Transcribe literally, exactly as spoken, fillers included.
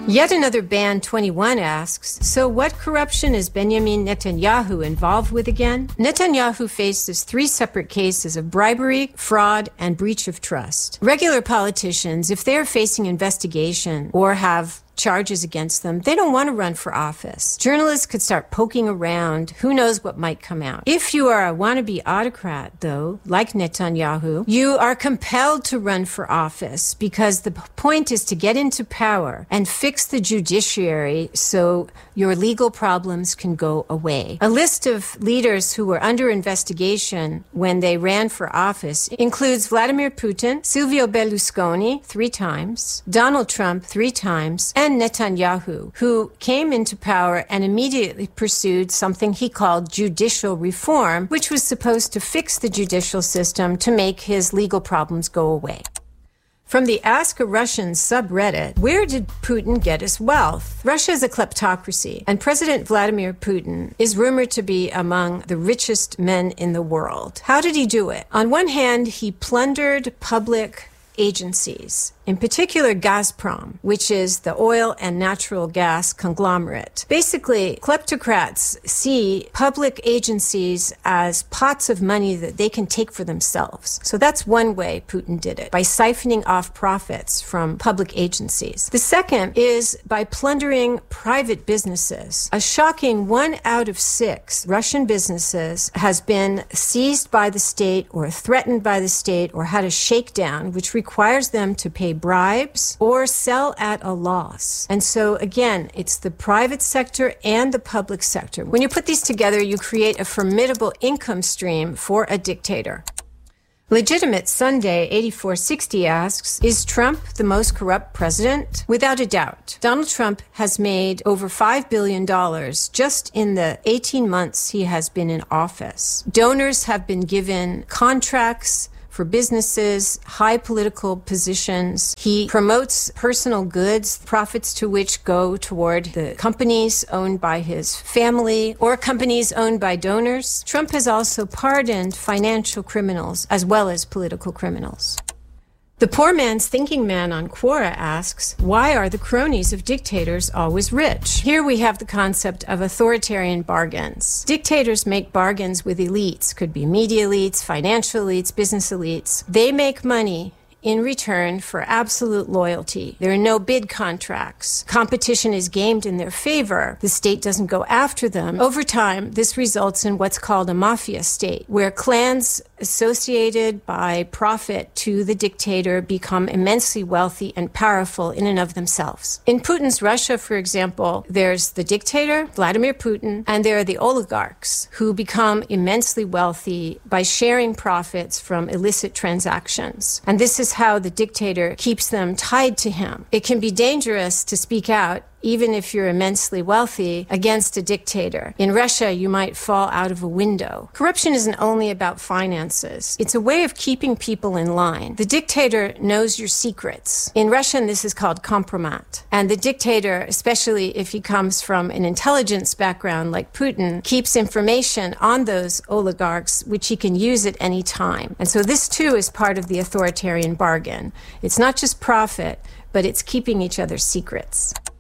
Yet another Band twenty-one asks, so what corruption is Benjamin Netanyahu involved with again? Netanyahu faces three separate cases of bribery, fraud, and breach of trust. Regular politicians, if they're facing investigation or have charges against them, they don't want to run for office. Journalists could start poking around. Who knows what might come out? If you are a wannabe autocrat, though, like Netanyahu, you are compelled to run for office because the point is to get into power and fix the judiciary so your legal problems can go away. A list of leaders who were under investigation when they ran for office includes Vladimir Putin, Silvio Berlusconi three times, Donald Trump three times, and Netanyahu, who came into power and immediately pursued something he called judicial reform, which was supposed to fix the judicial system to make his legal problems go away. From the Ask a Russian subreddit, where did Putin get his wealth? Russia is a kleptocracy, and President Vladimir Putin is rumored to be among the richest men in the world. How did he do it? On one hand, he plundered public agencies, in particular Gazprom, which is the oil and natural gas conglomerate. Basically, kleptocrats see public agencies as pots of money that they can take for themselves. So that's one way Putin did it, by siphoning off profits from public agencies. The second is by plundering private businesses. A shocking one out of six Russian businesses has been seized by the state or threatened by the state or had a shakedown, which requires them to pay bribes or sell at a loss. And so, again, it's the private sector and the public sector. When you put these together, you create a formidable income stream for a dictator. Legitimate Sunday eighty-four sixty asks, is Trump the most corrupt president? Without a doubt. Donald Trump has made over five billion dollars just in the eighteen months he has been in office. Donors have been given contracts for businesses, high political positions. He promotes personal goods, profits to which go toward the companies owned by his family or companies owned by donors. Trump has also pardoned financial criminals as well as political criminals. The Poor Man's Thinking Man on Quora asks, why are the cronies of dictators always rich? Here we have the concept of authoritarian bargains. Dictators make bargains with elites, could be media elites, financial elites, business elites. They make money in return for absolute loyalty. There are no bid contracts. Competition is gamed in their favor. The state doesn't go after them. Over time, this results in what's called a mafia state, where clans associated by profit to the dictator become immensely wealthy and powerful in and of themselves. In Putin's Russia, for example, there's the dictator, Vladimir Putin, and there are the oligarchs who become immensely wealthy by sharing profits from illicit transactions. And this is how the dictator keeps them tied to him. It can be dangerous to speak out, even if you're immensely wealthy, against a dictator. In Russia, you might fall out of a window. Corruption isn't only about finances. It's a way of keeping people in line. The dictator knows your secrets. In Russian, this is called kompromat. And the dictator, especially if he comes from an intelligence background like Putin, keeps information on those oligarchs, which he can use at any time. And so this, too, is part of the authoritarian bargain. It's not just profit, but it's keeping each other's secrets.